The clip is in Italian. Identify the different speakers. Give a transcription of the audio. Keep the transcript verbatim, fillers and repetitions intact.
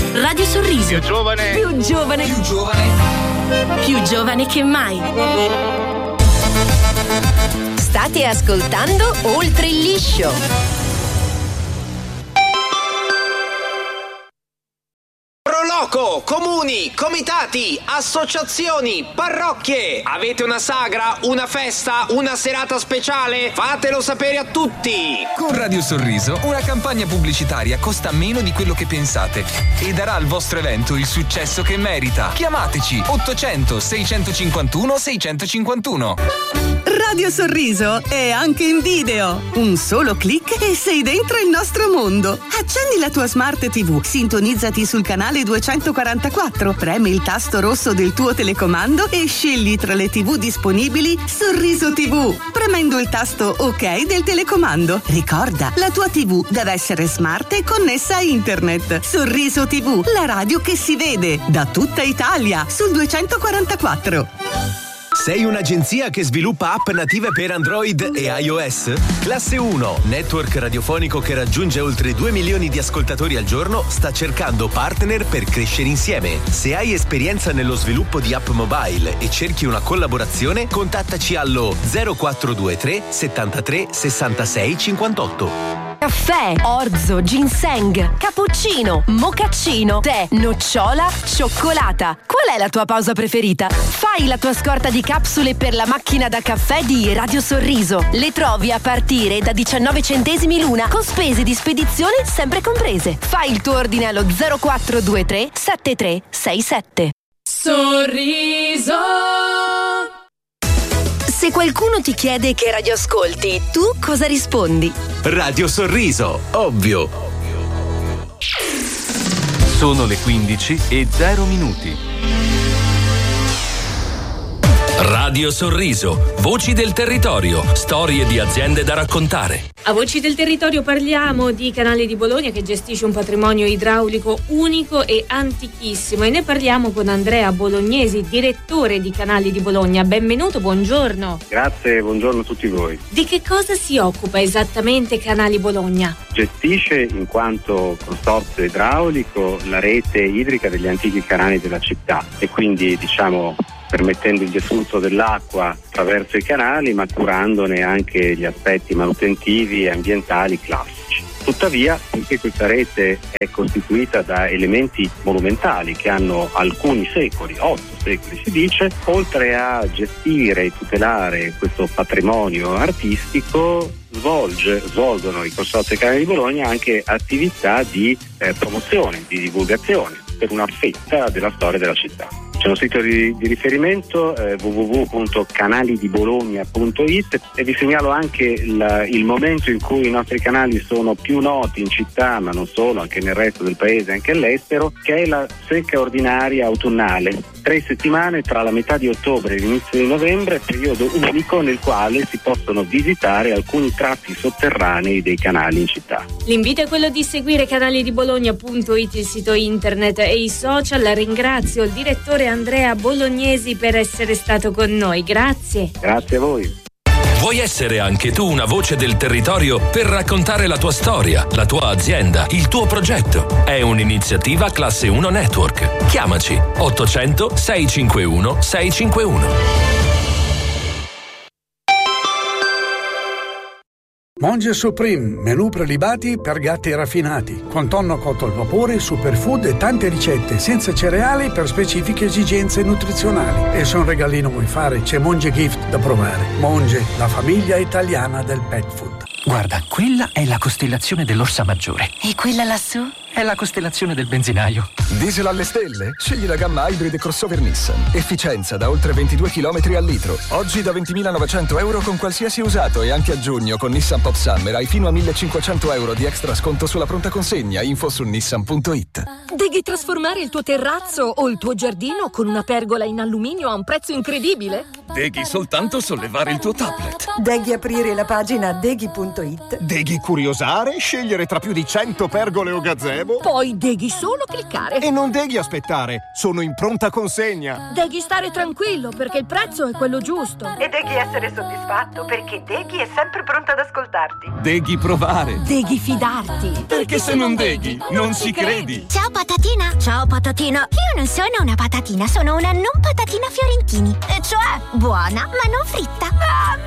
Speaker 1: Radio Sorriso.
Speaker 2: Più giovane.
Speaker 1: Più giovane.
Speaker 2: Più giovane.
Speaker 1: Più giovane che mai.
Speaker 3: State ascoltando Oltre il Liscio.
Speaker 4: Proloco, comuni, comitati, associazioni, parrocchie. Avete una sagra, una festa, una serata speciale? Fatelo sapere a tutti.
Speaker 5: Con Radio Sorriso una campagna pubblicitaria costa meno di quello che pensate e darà al vostro evento il successo che merita. Chiamateci ottocento seicentocinquantuno seicentocinquantuno.
Speaker 6: Radio Sorriso è anche in video. Un solo click e sei dentro il nostro mondo. Accendi la tua Smart tivù, sintonizzati sul canale duecentoquarantaquattro, premi il tasto rosso del tuo telecomando e scegli tra le tivù disponibili Sorriso tivù, premendo il tasto OK del telecomando. Ricorda, la tua tivù deve essere smart e connessa a internet. Sorriso tivù, la radio che si vede da tutta Italia sul duecentoquarantaquattro.
Speaker 7: Sei un'agenzia che sviluppa app native per Android e iOS? Classe uno, network radiofonico che raggiunge oltre due milioni di ascoltatori al giorno, sta cercando partner per crescere insieme. Se hai esperienza nello sviluppo di app mobile e cerchi una collaborazione, contattaci allo zero quattro due tre settantatré sessantasei cinquantotto.
Speaker 3: Caffè, orzo, ginseng, cappuccino, mocaccino, tè, nocciola, cioccolata. Qual è la tua pausa preferita? Fai la tua scorta di capsule per la macchina da caffè di Radio Sorriso. Le trovi a partire da diciannove centesimi l'una, con spese di spedizione sempre comprese. Fai il tuo ordine allo zero quattro due tre sette tre sei sette.
Speaker 1: Sorriso.
Speaker 3: Se qualcuno ti chiede che radio ascolti, tu cosa rispondi?
Speaker 7: Radio Sorriso, ovvio.
Speaker 8: Sono le quindici e zero minuti.
Speaker 9: Radio Sorriso, voci del territorio, storie di aziende da raccontare.
Speaker 10: A Voci del Territorio parliamo di Canale di Bologna, che gestisce un patrimonio idraulico unico e antichissimo, e ne parliamo con Andrea Bolognesi, direttore di Canali di Bologna. Benvenuto, buongiorno.
Speaker 11: Grazie, buongiorno a tutti voi.
Speaker 10: Di che cosa si occupa esattamente Canali Bologna?
Speaker 11: Gestisce, in quanto consorzio idraulico, la rete idrica degli antichi canali della città e quindi, diciamo, permettendo il deflusso dell'acqua attraverso i canali, ma curandone anche gli aspetti manutentivi e ambientali classici. Tuttavia, poiché questa rete è costituita da elementi monumentali che hanno alcuni secoli, otto secoli si dice, oltre a gestire e tutelare questo patrimonio artistico, svolge, svolgono i consorzi Canali di Bologna anche attività di eh, promozione, di divulgazione per una fetta della storia della città. C'è un sito di, di riferimento eh, w w w punto canali di bologna punto i t e vi segnalo anche il, il momento in cui i nostri canali sono più noti in città, ma non solo, anche nel resto del paese, anche all'estero, che è la secca ordinaria autunnale. Tre settimane tra la metà di ottobre e l'inizio di novembre, periodo unico nel quale si possono visitare alcuni tratti sotterranei dei canali in città.
Speaker 10: L'invito è quello di seguire canali di bologna punto i t, il sito internet e i social. Ringrazio il direttore Andrea Bolognesi per essere stato con noi. Grazie.
Speaker 11: Grazie a voi.
Speaker 9: Vuoi essere anche tu una voce del territorio per raccontare la tua storia, la tua azienda, il tuo progetto? È un'iniziativa Classe uno Network. Chiamaci ottocento seicentocinquantuno seicentocinquantuno.
Speaker 12: Monge Supreme, menù prelibati per gatti raffinati, con tonno cotto al vapore, superfood e tante ricette senza cereali per specifiche esigenze nutrizionali. E se un regalino vuoi fare, c'è Monge Gift da provare. Monge, la famiglia italiana del pet food.
Speaker 13: Guarda, quella è la costellazione dell'Orsa Maggiore.
Speaker 14: E quella lassù?
Speaker 13: È la costellazione del benzinaio.
Speaker 15: Diesel alle stelle? Scegli la gamma Hybrid e crossover Nissan. Efficienza da oltre ventidue chilometri al litro. Oggi da ventimilanovecento euro con qualsiasi usato, e anche a giugno con Nissan Pop Summer hai fino a millecinquecento euro di extra sconto sulla pronta consegna. Info su nissan punto it.
Speaker 14: Devi trasformare il tuo terrazzo o il tuo giardino con una pergola in alluminio a un prezzo incredibile?
Speaker 16: Devi soltanto sollevare il tuo tablet.
Speaker 17: Devi aprire la pagina deghi punto it.
Speaker 16: Devi curiosare, scegliere tra più di cento pergole o gazebo.
Speaker 14: Poi devi solo cliccare.
Speaker 16: E non devi aspettare, sono in pronta consegna.
Speaker 14: Devi stare tranquillo perché il prezzo è quello giusto.
Speaker 17: E devi essere soddisfatto perché Deghi è sempre pronto ad ascoltarti.
Speaker 16: Devi provare.
Speaker 14: Devi fidarti.
Speaker 16: Perché se non Deghi, non ci credi.
Speaker 18: Ciao Pat
Speaker 2: patatina? Ciao patatina. Io non sono una patatina, sono una non patatina Fiorentini. E cioè, buona, ma non fritta. Ah,